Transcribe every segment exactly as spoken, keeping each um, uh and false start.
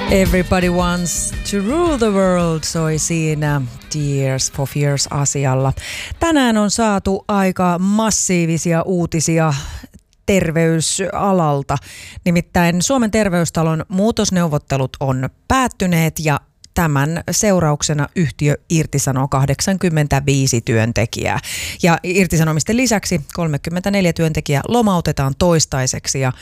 Everybody Wants to Rule the World soi siinä Tears for Fears-asialla. Tänään on saatu aika massiivisia uutisia terveysalalta. Nimittäin Suomen terveystalon muutosneuvottelut on päättyneet ja tämän seurauksena yhtiö irtisanoo kahdeksankymmentäviisi työntekijää. Ja irtisanomisten lisäksi kolmekymmentäneljä työntekijää lomautetaan toistaiseksi ja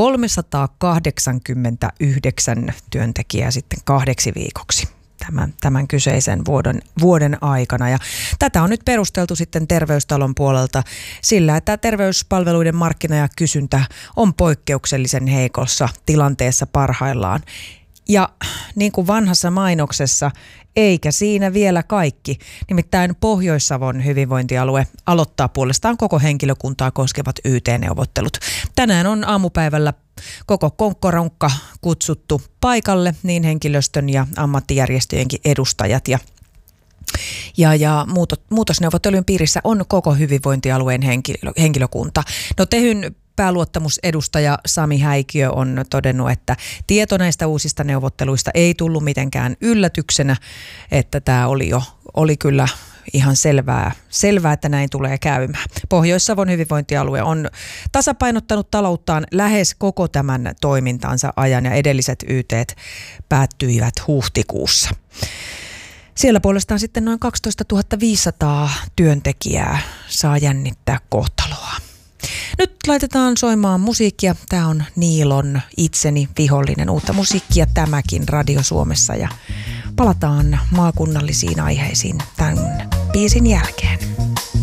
kolmesataakahdeksankymmentäyhdeksän työntekijää sitten kahdeksi viikoksi tämän, tämän kyseisen vuoden, vuoden aikana. Ja tätä on nyt perusteltu sitten terveystalon puolelta sillä, että terveyspalveluiden markkina ja kysyntä on poikkeuksellisen heikossa tilanteessa parhaillaan. Ja niin kuin vanhassa mainoksessa, eikä siinä vielä kaikki. Nimittäin Pohjois-Savon hyvinvointialue aloittaa puolestaan koko henkilökuntaa koskevat Y T-neuvottelut. Tänään on aamupäivällä koko konkkorankka kutsuttu paikalle, niin henkilöstön ja ammattijärjestöjenkin edustajat. Ja, ja, ja muutosneuvottelujen piirissä on koko hyvinvointialueen henkilö, henkilökunta. No Tehyn pääluottamusedustaja Sami Häikiö on todennut, että tieto näistä uusista neuvotteluista ei tullut mitenkään yllätyksenä, että tämä oli jo oli kyllä ihan selvää, selvää, että näin tulee käymään. Pohjois-Savon hyvinvointialue on tasapainottanut talouttaan lähes koko tämän toimintansa ajan ja edelliset Y T:t päättyivät huhtikuussa. Siellä puolestaan sitten noin kaksitoistatuhatta viisisataa työntekijää saa jännittää kohtaloa. Nyt laitetaan soimaan musiikkia. Tämä on Niilon Itseni vihollinen. Uutta musiikkia tämäkin Radio Suomessa ja palataan maakunnallisiin aiheisiin tämän biisin jälkeen.